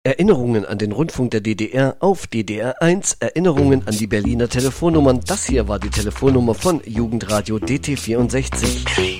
Erinnerungen an den Rundfunk der DDR auf DDR 1, Erinnerungen an die Berliner Telefonnummern. Das hier war die Telefonnummer von Jugendradio DT64.